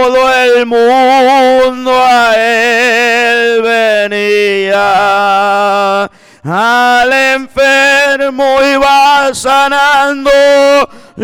todo el mundo a él venía. Al enfermo iba sanando,